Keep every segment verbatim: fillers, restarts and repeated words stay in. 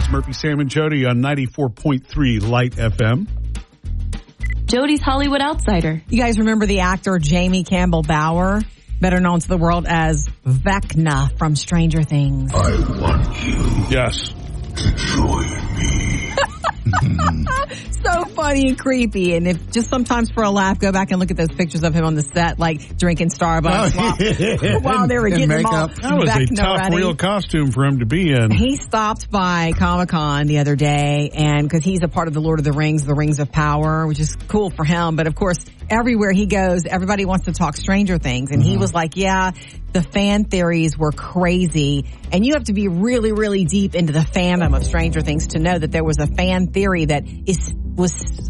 It's Murphy, Sam, and Jody on ninety-four point three Light F M. Jody's Hollywood Outsider. You guys remember the actor Jamie Campbell Bower, better known to the world as Vecna from Stranger Things? I want you Yes. to join me. So funny and creepy. And if just sometimes for a laugh, go back and look at those pictures of him on the set, like drinking Starbucks while, while they were getting him all That was a Vecna tough, ready. real costume for him to be in. He stopped by Comic-Con the other day, and because he's a part of the Lord of the Rings, the Rings of Power, which is cool for him. But of course, everywhere he goes, everybody wants to talk Stranger Things. And mm-hmm. he was like, yeah, the fan theories were crazy. And you have to be really, really deep into the fandom of Stranger Things to know that there was a fan theory that is was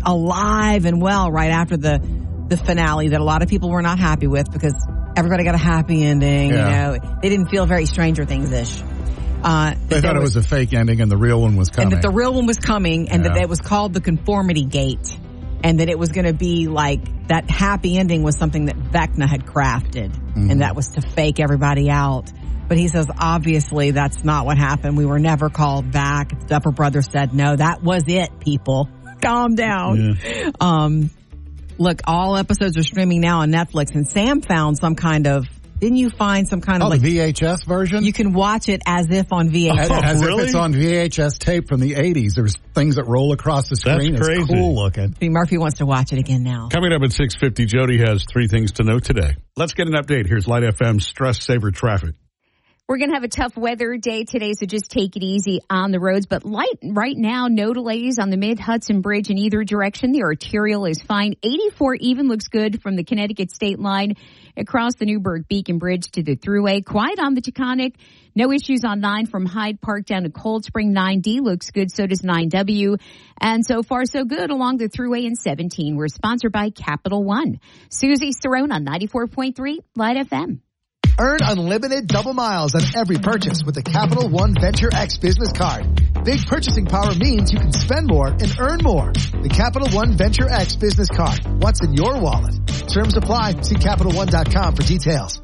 alive and well right after the the finale that a lot of people were not happy with because everybody got a happy ending. Yeah. You know, they didn't feel very Stranger Things-ish. Uh, they thought it was, was a fake ending and the real one was coming. And that the real one was coming and yeah. that it was called the Conformity Gate. And that it was going to be like that happy ending was something that Vecna had crafted. Mm-hmm. And that was to fake everybody out. But he says, obviously, that's not what happened. We were never called back. The Dupper Brothers said, no, that was it, people. Calm down. Yeah. Um, look, all episodes are streaming now on Netflix. And Sam found some kind of, didn't you find some kind oh, of like... the V H S version? You can watch it as if on V H S. As, as really? if it's on V H S tape from the eighties. There's things that roll across the screen. That's crazy. It's cool looking. See, Murphy wants to watch it again now. Coming up at six fifty, Jody has three things to know today. Let's get an update. Here's Light F M's Stress Saver Traffic. We're going to have a tough weather day today, so just take it easy on the roads. But light right now, no delays on the Mid-Hudson Bridge in either direction. The arterial is fine. eighty-four even looks good from the Connecticut state line across the Newburgh Beacon Bridge to the Thruway. Quiet on the Taconic. No issues on nine from Hyde Park down to Cold Spring. nine D looks good, so does nine W. And so far, so good along the Thruway in seventeen. We're sponsored by Capital One. Susie Cerrone on ninety-four point three Light F M. Earn unlimited double miles on every purchase with the Capital One Venture X business card. Big purchasing power means you can spend more and earn more. The Capital One Venture X business card. What's in your wallet? Terms apply. See Capital One dot com for details.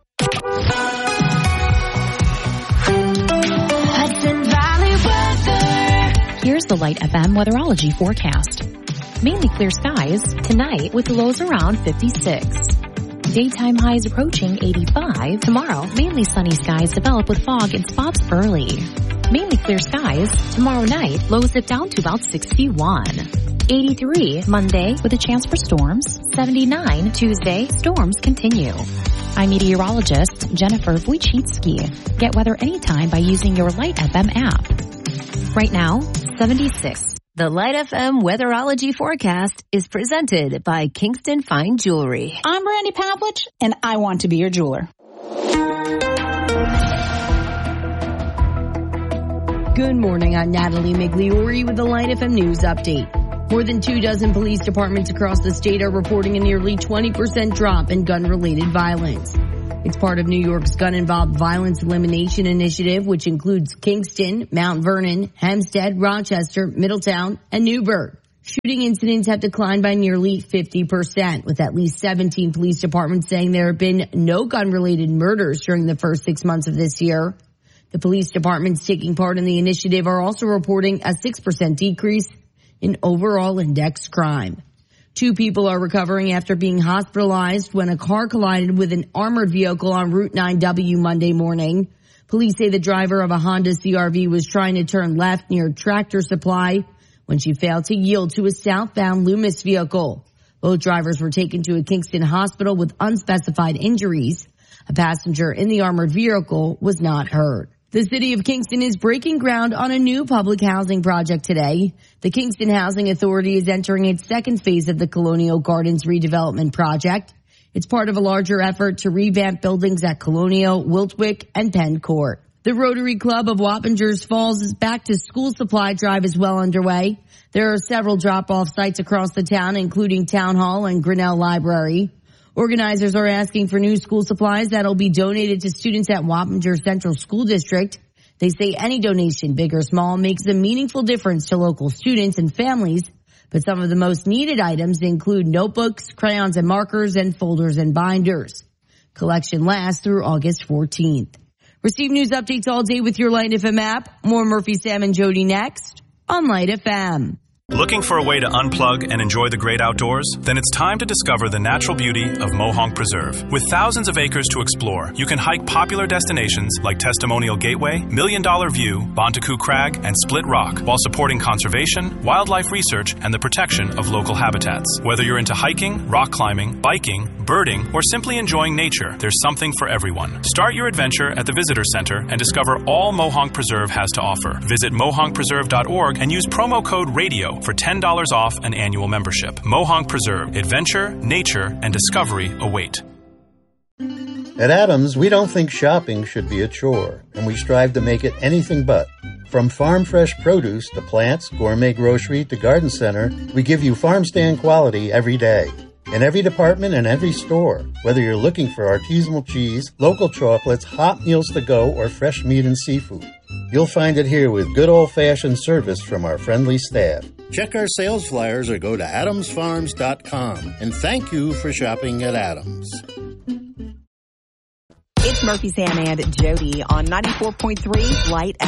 Hudson Valley weather. Here's the Light F M weatherology forecast. Mainly clear skies tonight with lows around fifty-six. Daytime highs approaching eighty-five. Tomorrow, mainly sunny skies develop with fog in spots early. Mainly clear skies. Tomorrow night, lows dip down to about sixty-one. eighty-three Monday with a chance for storms. seventy-nine Tuesday, storms continue. I'm meteorologist Jennifer Wojcicki. Get weather anytime by using your Light F M app. Right now, seventy-six. The Light F M weatherology forecast is presented by Kingston Fine Jewelry. I'm Brandy Pavlich, and I want to be your jeweler. Good morning, I'm Natalie Migliori with the Light F M News Update. More than two dozen police departments across the state are reporting a nearly twenty percent drop in gun-related violence. It's part of New York's gun-involved violence elimination initiative, which includes Kingston, Mount Vernon, Hempstead, Rochester, Middletown, and Newburgh. Shooting incidents have declined by nearly fifty percent, with at least seventeen police departments saying there have been no gun-related murders during the first six months of this year. The police departments taking part in the initiative are also reporting a six percent decrease in overall index crime. Two people are recovering after being hospitalized when a car collided with an armored vehicle on Route nine W Monday morning. Police say the driver of a Honda C R V was trying to turn left near Tractor Supply when she failed to yield to a southbound Loomis vehicle. Both drivers were taken to a Kingston hospital with unspecified injuries. A passenger in the armored vehicle was not hurt. The city of Kingston is breaking ground on a new public housing project today. The Kingston Housing Authority is entering its second phase of the Colonial Gardens redevelopment project. It's part of a larger effort to revamp buildings at Colonial, Wiltwick, and Penn Court. The Rotary Club of Wappingers Falls' back to school supply drive is well underway. There are several drop-off sites across the town, including Town Hall and Grinnell Library. Organizers are asking for new school supplies that'll be donated to students at Wappinger Central School District. They say any donation, big or small, makes a meaningful difference to local students and families. But some of the most needed items include notebooks, crayons and markers, and folders and binders. Collection lasts through August fourteenth. Receive news updates all day with your Light F M app. More Murphy, Sam, and Jody next on Light F M. Looking for a way to unplug and enjoy the great outdoors? Then it's time to discover the natural beauty of Mohonk Preserve. With thousands of acres to explore, you can hike popular destinations like Testimonial Gateway, Million Dollar View, Bontecoop Crag, and Split Rock, while supporting conservation, wildlife research, and the protection of local habitats. Whether you're into hiking, rock climbing, biking, birding, or simply enjoying nature, there's something for everyone. Start your adventure at the Visitor Center and discover all Mohonk Preserve has to offer. Visit mohonk preserve dot org and use promo code RADIO for ten dollars off an annual membership. Mohonk Preserve. Adventure, nature, and discovery await. At Adams, we don't think shopping should be a chore, and we strive to make it anything but. From farm fresh produce to plants, gourmet grocery to garden center, we give you farm stand quality every day. In every department and every store, whether you're looking for artisanal cheese, local chocolates, hot meals to go, or fresh meat and seafood, you'll find it here with good old-fashioned service from our friendly staff. Check our sales flyers or go to adams farms dot com. And thank you for shopping at Adams. It's Murphy, Sam, and Jody on ninety-four point three Light